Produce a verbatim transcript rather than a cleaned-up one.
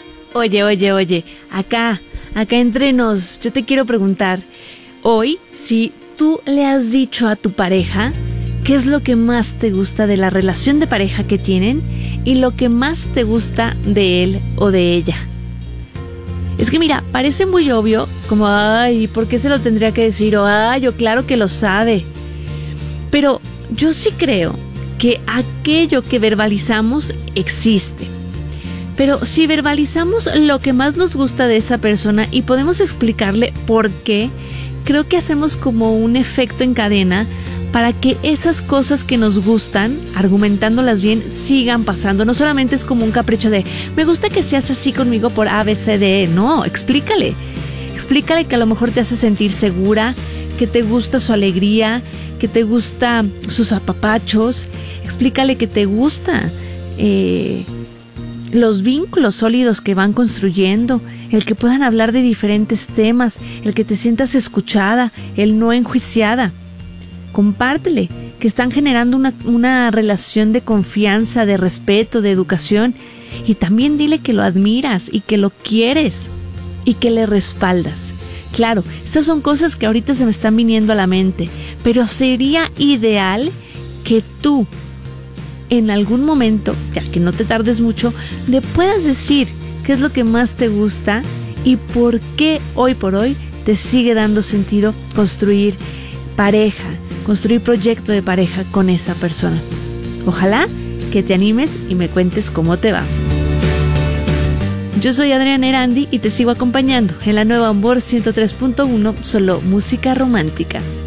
Oye, oye, oye, acá, acá entre nos, yo te quiero preguntar, hoy, si tú le has dicho a tu pareja qué es lo que más te gusta de la relación de pareja que tienen y lo que más te gusta de él o de ella. Es que mira, parece muy obvio, como, ay, ¿por qué se lo tendría que decir? O, ay, yo claro que lo sabe. Pero yo sí creo que aquello que verbalizamos existe. Pero si verbalizamos lo que más nos gusta de esa persona y podemos explicarle por qué, creo que hacemos como un efecto en cadena para que esas cosas que nos gustan, argumentándolas bien, sigan pasando. No solamente es como un capricho de, me gusta que seas así conmigo por A, B, C, D, E. No, explícale. Explícale que a lo mejor te hace sentir segura, que te gusta su alegría, que te gusta sus apapachos. Explícale que te gusta eh, los vínculos sólidos que van construyendo, el que puedan hablar de diferentes temas, el que te sientas escuchada, el no enjuiciada. Compártele que están generando una, una relación de confianza, de respeto, de educación, y también dile que lo admiras y que lo quieres y que le respaldas. Claro, estas son cosas que ahorita se me están viniendo a la mente, pero sería ideal que tú en algún momento, ya que no te tardes mucho, le puedas decir qué es lo que más te gusta y por qué hoy por hoy te sigue dando sentido construir pareja, construir proyecto de pareja con esa persona. Ojalá que te animes y me cuentes cómo te va. Yo soy Adriana Erandi y te sigo acompañando en la nueva Amor ciento tres punto uno, solo música romántica.